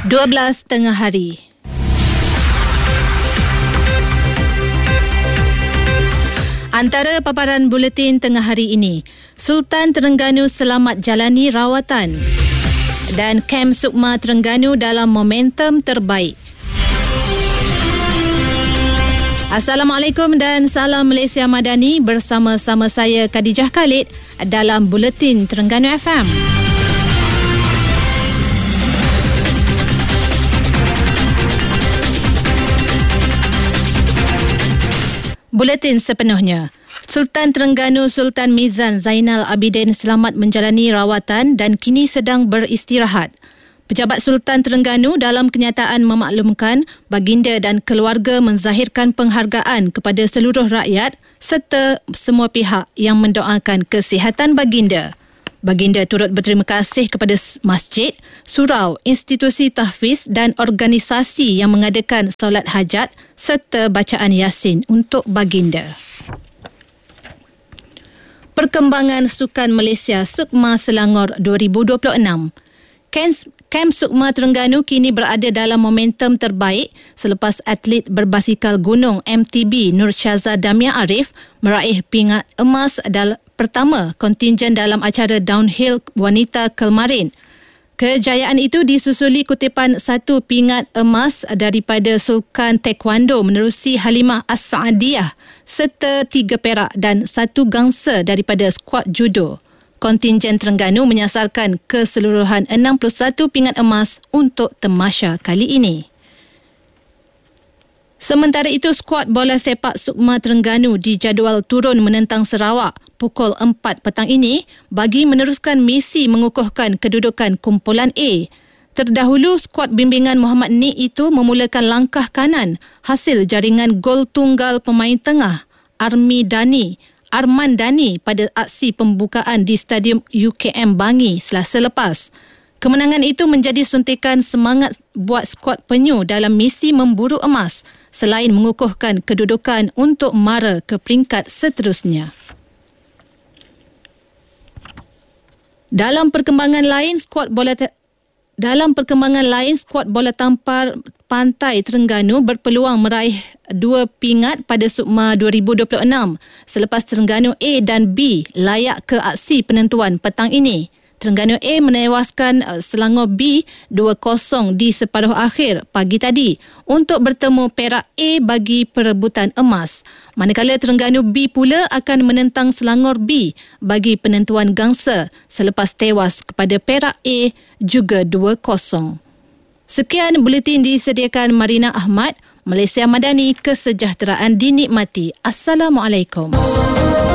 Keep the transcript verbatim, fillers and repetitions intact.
dua belas tengah hari. Antara paparan buletin tengah hari ini, Sultan Terengganu selamat jalani rawatan dan Kem Sukma Terengganu dalam momentum terbaik. Assalamualaikum dan salam Malaysia Madani, bersama-sama saya Khadijah Khalid dalam Buletin Terengganu F M. Buletin sepenuhnya. Sultan Terengganu Sultan Mizan Zainal Abidin selamat menjalani rawatan dan kini sedang beristirahat. Pejabat Sultan Terengganu dalam kenyataan memaklumkan baginda dan keluarga menzahirkan penghargaan kepada seluruh rakyat serta semua pihak yang mendoakan kesihatan baginda. Baginda turut berterima kasih kepada masjid, surau, institusi tahfiz dan organisasi yang mengadakan solat hajat serta bacaan Yasin untuk baginda. Perkembangan Sukan Malaysia Sukma Selangor dua ribu dua puluh enam. Kem Sukma Terengganu kini berada dalam momentum terbaik selepas atlet berbasikal gunung M T B Nur Syaza Damia Arif meraih pingat emas dalam pertama kontingen dalam acara downhill wanita kemarin. Kejayaan itu disusuli kutipan satu pingat emas daripada Sukan Taekwondo menerusi Halimah As-Saadiyah serta tiga perak dan satu gangsa daripada skuad judo. Kontingen Terengganu menyasarkan keseluruhan enam puluh satu pingat emas untuk tamasya kali ini. Sementara itu, skuad bola sepak Sukma Terengganu dijadual turun menentang Sarawak pukul empat petang ini bagi meneruskan misi mengukuhkan kedudukan kumpulan A. Terdahulu, skuad bimbingan Muhammad Nik itu memulakan langkah kanan hasil jaringan gol tunggal pemain tengah Armi Dani, Arman Dani pada aksi pembukaan di Stadium U K M Bangi Selasa lepas. Kemenangan itu menjadi suntikan semangat buat skuad penyu dalam misi memburu emas selain mengukuhkan kedudukan untuk mara ke peringkat seterusnya. Dalam perkembangan lain, skuad bola te- dalam perkembangan lain skuad bola tampar Pantai Terengganu berpeluang meraih dua pingat pada Sukma dua ribu dua puluh enam selepas Terengganu A dan B layak ke aksi penentuan petang ini. Terengganu A menewaskan Selangor B dua kosong di separuh akhir pagi tadi untuk bertemu Perak A bagi perebutan emas. Manakala Terengganu B pula akan menentang Selangor B bagi penentuan gangsa selepas tewas kepada Perak A juga dua kosong. Sekian buletin disediakan Marina Ahmad, Malaysia Madani, kesejahteraan dinikmati. Assalamualaikum.